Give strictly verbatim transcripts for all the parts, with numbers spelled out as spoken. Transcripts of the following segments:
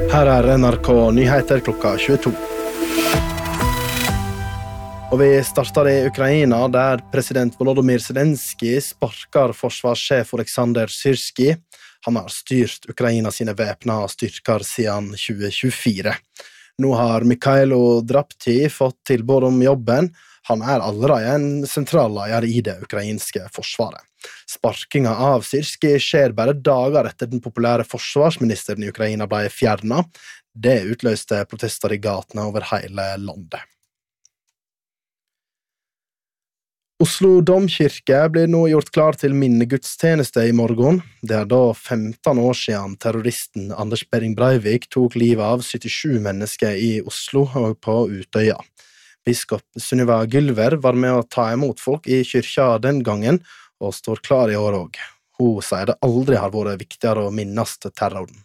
Her er N R K Nyheter klokka tjueto. Og vi starter i Ukraina, der president Volodymyr Zelensky sparker forsvarssjef Oleksandr Syrskij. Han har styrt Ukraina sine væpnede styrker siden tjue tjuefire. Nå har Mikhailo Drapti fått tilbud om jobben. Han er allerede en sentralleder i det ukrainske forsvaret. Sparkinga av Syrskij skjer bare dager etter den populære forsvarsministeren i Ukraina ble fjernet. Det utløste protester i gatene over hele landet. Oslo domkirke blir nå gjort klar til minnegudstjeneste i morgen. Det er da femten år siden terroristen Anders Behring Breivik tok livet av syttisju mennesker i Oslo og på Utøya. Biskop Sunniva Gylver var med å ta imot folk i kyrkja den gangen, og står klar i år også. Hun sier det aldri har vært viktigere å minnes terroren.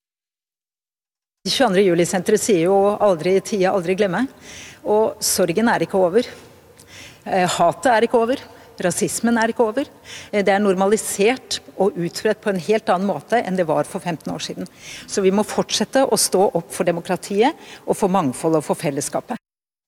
tjueandre juli-senteret sier jo aldri i tida, aldri glemme. Og sorgen er ikke over. Hatet er ikke over. Rasismen er ikke over. Det er normalisert og utbredt på en helt annen måte enn det var for femten år siden. Så vi må fortsette å stå opp for demokratiet og for mangfold og for fellesskapet.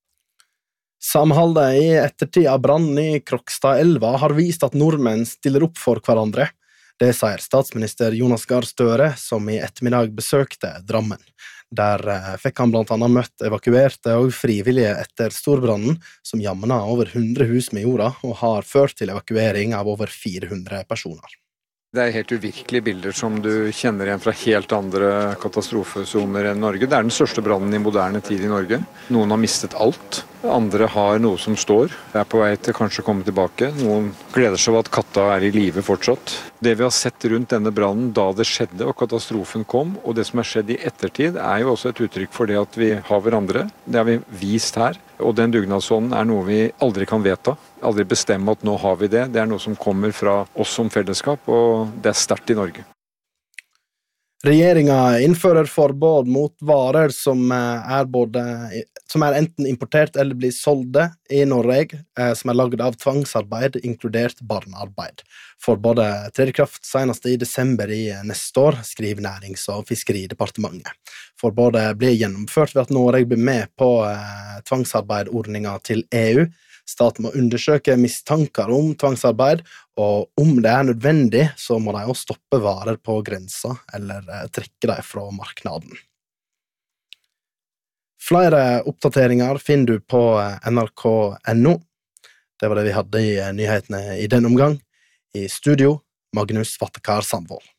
Samholdet i ettertid av brannen i Krokstadelva har vist at nordmenn stiller opp for hverandre. Det sier statsminister Jonas Gahr Støre, som i ettermiddag besøkte Drammen. Der fikk han blant annet møtt evakuerte og frivillige etter storbrannen, som jamna over hundre hus med jorda og har ført til evakuering av over fire hundre personer. Det er helt uvirkelige bilder som du kjenner igjen fra helt andre katastrofesoner enn Norge. Det er den største brannen i moderne tid i Norge. Noen har mistet alt. Andre har noe som står. Det er på vei til kanskje å komme tilbake. Noen gleder seg over at katta er i live fortsatt. Det vi har sett rundt denne brannen da det skjedde og katastrofen kom, og det som har skjedd i ettertid, er jo også et uttrykk for det at vi har hverandre. Det har vi vist her. Og den dugnadsånden er noe vi aldri kan vedta. Aldri bestemme at nå har vi det. Det er noe som kommer fra oss som fellesskap, og det er sterkt i Norge. Regjeringa innfører forbud mot varer som er, både, som er enten importert eller blir solgte i Norge, som er laget av tvangsarbeid, inkludert barnearbeid. Forbudet trer i kraft senest i desember i neste år, skriver Nærings- og fiskeridepartementet. Forbudet blir gjennomført ved at Norge blir med på tvangsarbeidordninga til E U. Staten må undersøke mistanker om tvangsarbeid, og om det er nødvendig, så må de også stoppe varer på grensa eller trekke dem fra marknaden. Flere oppdateringer finner du på N R K punktum N O. Det var det vi hadde i nyhetene i denne omgang. I studio, Magnus Vattekar Sandvold.